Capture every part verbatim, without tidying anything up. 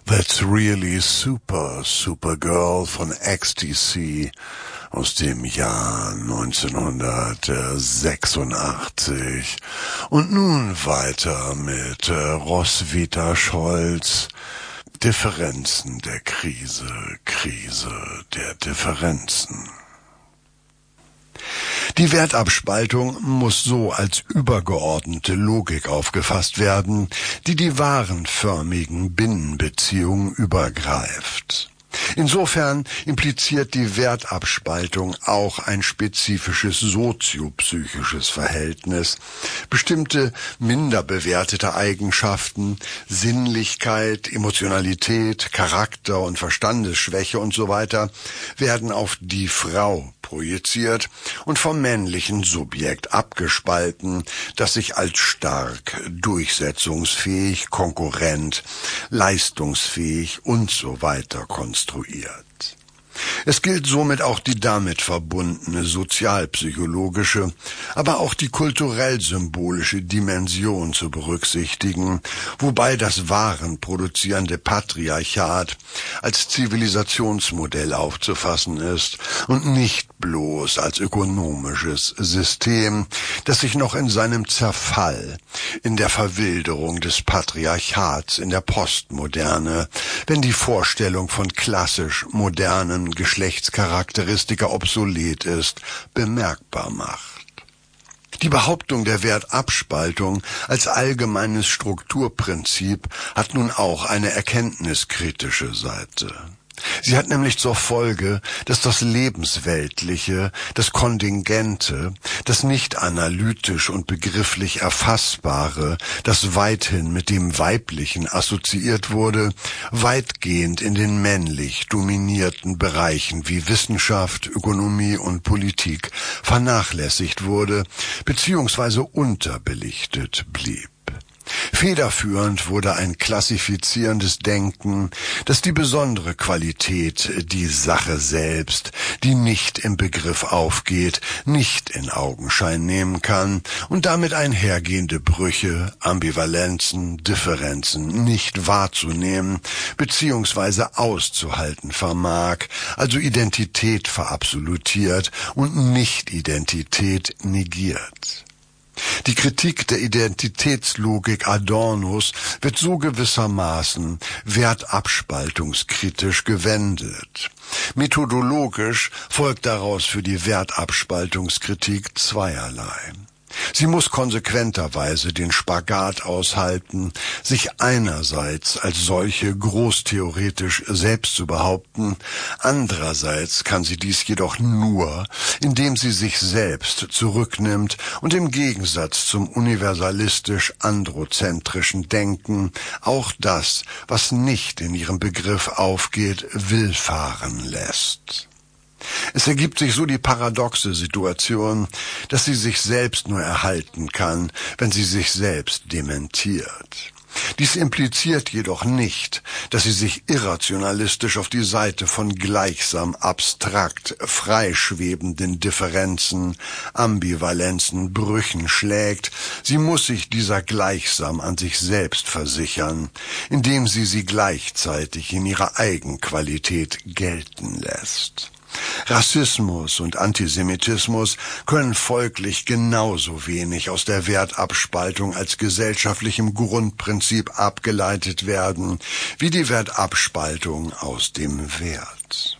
That's Really Super, Supergirl von X T C aus dem Jahr neunzehnhundertsechsundachtzig. Und nun weiter mit äh, Roswitha Scholz. Differenzen der Krise, Krise der Differenzen. Die Wertabspaltung muss so als übergeordnete Logik aufgefasst werden, die die warenförmigen Binnenbeziehungen übergreift. Insofern impliziert die Wertabspaltung auch ein spezifisches soziopsychisches Verhältnis. Bestimmte minder bewertete Eigenschaften, Sinnlichkeit, Emotionalität, Charakter- und Verstandesschwäche und so weiter werden auf die Frau projiziert und vom männlichen Subjekt abgespalten, das sich als stark, durchsetzungsfähig, konkurrent, leistungsfähig und so weiter konstruiert. Es gilt somit auch die damit verbundene sozialpsychologische, aber auch die kulturell-symbolische Dimension zu berücksichtigen, wobei das warenproduzierende Patriarchat als Zivilisationsmodell aufzufassen ist und nicht bloß als ökonomisches System, das sich noch in seinem Zerfall, in der Verwilderung des Patriarchats in der Postmoderne, wenn die Vorstellung von klassisch modernen Geschlechtscharakteristika obsolet ist, bemerkbar macht. Die Behauptung der Wertabspaltung als allgemeines Strukturprinzip hat nun auch eine erkenntniskritische Seite. Sie hat nämlich zur Folge, dass das Lebensweltliche, das Kontingente, das nicht analytisch und begrifflich Erfassbare, das weithin mit dem Weiblichen assoziiert wurde, weitgehend in den männlich dominierten Bereichen wie Wissenschaft, Ökonomie und Politik vernachlässigt wurde bzw. unterbelichtet blieb. Federführend wurde ein klassifizierendes Denken, das die besondere Qualität, die Sache selbst, die nicht im Begriff aufgeht, nicht in Augenschein nehmen kann und damit einhergehende Brüche, Ambivalenzen, Differenzen nicht wahrzunehmen bzw. auszuhalten vermag, also Identität verabsolutiert und Nicht-Identität negiert. Die Kritik der Identitätslogik Adornos wird so gewissermaßen wertabspaltungskritisch gewendet. Methodologisch folgt daraus für die Wertabspaltungskritik zweierlei. Sie muss konsequenterweise den Spagat aushalten, sich einerseits als solche großtheoretisch selbst zu behaupten, andererseits kann sie dies jedoch nur, indem sie sich selbst zurücknimmt und im Gegensatz zum universalistisch-androzentrischen Denken auch das, was nicht in ihrem Begriff aufgeht, willfahren lässt. Es ergibt sich so die paradoxe Situation, dass sie sich selbst nur erhalten kann, wenn sie sich selbst dementiert. Dies impliziert jedoch nicht, dass sie sich irrationalistisch auf die Seite von gleichsam abstrakt freischwebenden Differenzen, Ambivalenzen, Brüchen schlägt. Sie muss sich dieser gleichsam an sich selbst versichern, indem sie sie gleichzeitig in ihrer Eigenqualität gelten lässt. Rassismus und Antisemitismus können folglich genauso wenig aus der Wertabspaltung als gesellschaftlichem Grundprinzip abgeleitet werden, wie die Wertabspaltung aus dem Wert.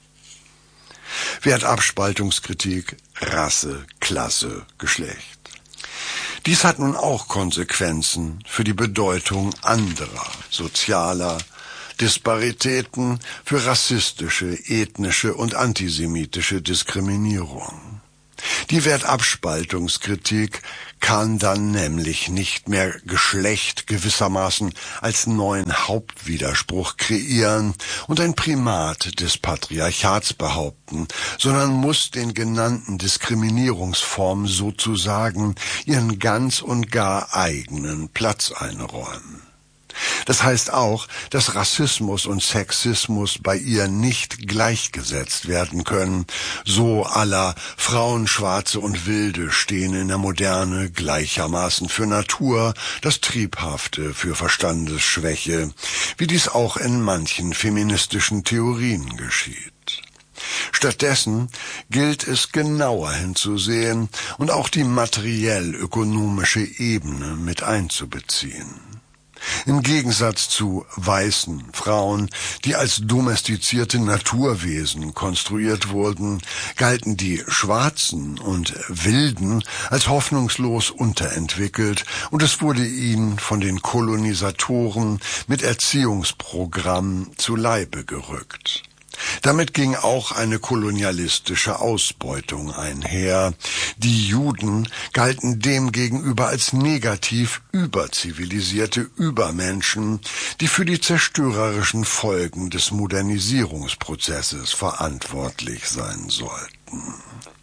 Wertabspaltungskritik, Rasse, Klasse, Geschlecht. Dies hat nun auch Konsequenzen für die Bedeutung anderer, sozialer, Disparitäten, für rassistische, ethnische und antisemitische Diskriminierung. Die Wertabspaltungskritik kann dann nämlich nicht mehr Geschlecht gewissermaßen als neuen Hauptwiderspruch kreieren und ein Primat des Patriarchats behaupten, sondern muss den genannten Diskriminierungsformen sozusagen ihren ganz und gar eigenen Platz einräumen. Das Es heißt auch, dass Rassismus und Sexismus bei ihr nicht gleichgesetzt werden können. So à la Frauen, Schwarze und Wilde stehen in der Moderne gleichermaßen für Natur, das Triebhafte für Verstandesschwäche, wie dies auch in manchen feministischen Theorien geschieht. Stattdessen gilt es genauer hinzusehen und auch die materiell-ökonomische Ebene mit einzubeziehen. Im Gegensatz zu weißen Frauen, die als domestizierte Naturwesen konstruiert wurden, galten die Schwarzen und Wilden als hoffnungslos unterentwickelt und es wurde ihnen von den Kolonisatoren mit Erziehungsprogrammen zu Leibe gerückt. Damit ging auch eine kolonialistische Ausbeutung einher. Die Juden galten demgegenüber als negativ überzivilisierte Übermenschen, die für die zerstörerischen Folgen des Modernisierungsprozesses verantwortlich sein sollten.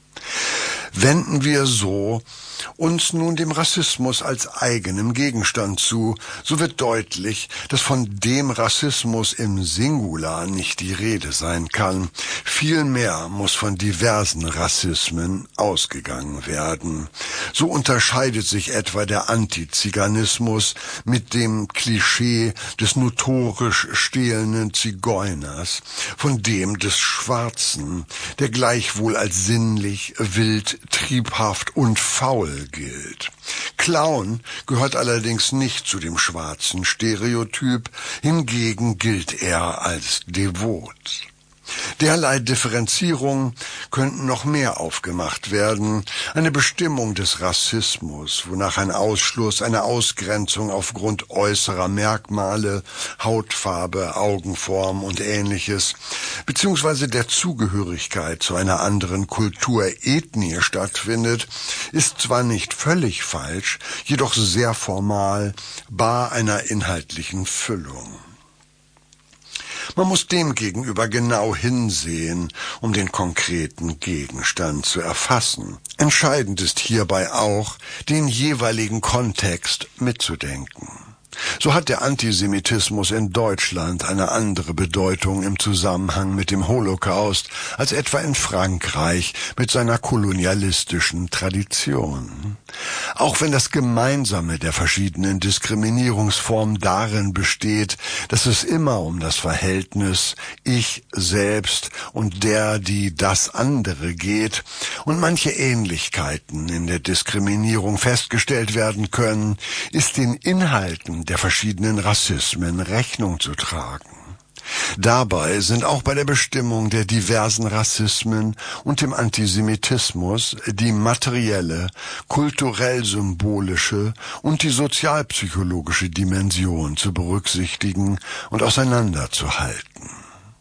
Wenden wir so uns nun dem Rassismus als eigenem Gegenstand zu, so wird deutlich, dass von dem Rassismus im Singular nicht die Rede sein kann. Vielmehr muss von diversen Rassismen ausgegangen werden. So unterscheidet sich etwa der Antiziganismus mit dem Klischee des notorisch stehlenden Zigeuners von dem des Schwarzen, der gleichwohl als sinnlich, wild, triebhaft und faul gilt. Clown gehört allerdings nicht zu dem schwarzen Stereotyp, hingegen gilt er als devot. Derlei Differenzierungen könnten noch mehr aufgemacht werden. Eine Bestimmung des Rassismus, wonach ein Ausschluss, eine Ausgrenzung aufgrund äußerer Merkmale, Hautfarbe, Augenform und Ähnliches, beziehungsweise der Zugehörigkeit zu einer anderen Kultur, Ethnie stattfindet, ist zwar nicht völlig falsch, jedoch sehr formal, bar einer inhaltlichen Füllung. Man muss demgegenüber genau hinsehen, um den konkreten Gegenstand zu erfassen. Entscheidend ist hierbei auch, den jeweiligen Kontext mitzudenken. So hat der Antisemitismus in Deutschland eine andere Bedeutung im Zusammenhang mit dem Holocaust als etwa in Frankreich mit seiner kolonialistischen Tradition. Auch wenn das Gemeinsame der verschiedenen Diskriminierungsformen darin besteht, dass es immer um das Verhältnis ich selbst und der, die, das andere geht und manche Ähnlichkeiten in der Diskriminierung festgestellt werden können, ist den Inhalten der verschiedenen Rassismen Rechnung zu tragen. Dabei sind auch bei der Bestimmung der diversen Rassismen und dem Antisemitismus die materielle, kulturell-symbolische und die sozialpsychologische Dimension zu berücksichtigen und auseinanderzuhalten.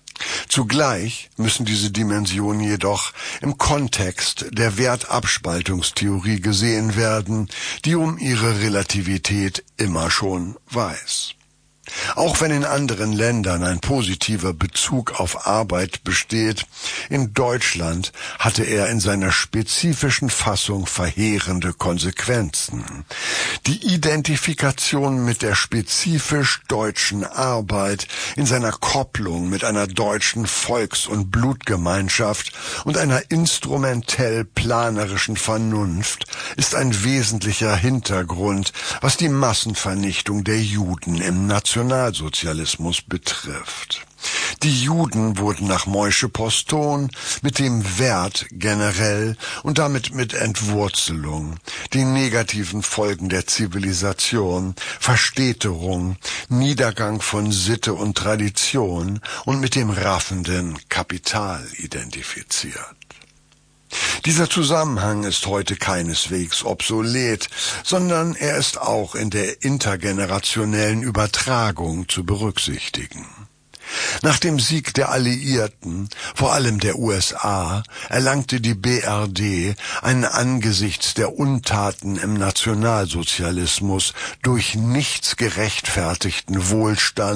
Zugleich müssen diese Dimensionen jedoch im Kontext der Wertabspaltungstheorie gesehen werden, die um ihre Relativität immer schon weiß. Auch wenn in anderen Ländern ein positiver Bezug auf Arbeit besteht, in Deutschland hatte er in seiner spezifischen Fassung verheerende Konsequenzen. Die Identifikation mit der spezifisch deutschen Arbeit in seiner Kopplung mit einer deutschen Volks- und Blutgemeinschaft und einer instrumentell-planerischen Vernunft ist ein wesentlicher Hintergrund, was die Massenvernichtung der Juden im Nationalsozialismus Nationalsozialismus betrifft. Die Juden wurden nach Moische-Poston mit dem Wert generell und damit mit Entwurzelung, den negativen Folgen der Zivilisation, Verstädterung, Niedergang von Sitte und Tradition und mit dem raffenden Kapital identifiziert. Dieser Zusammenhang ist heute keineswegs obsolet, sondern er ist auch in der intergenerationellen Übertragung zu berücksichtigen. Nach dem Sieg der Alliierten, vor allem der U S A, erlangte die B R D einen angesichts der Untaten im Nationalsozialismus durch nichts gerechtfertigten Wohlstand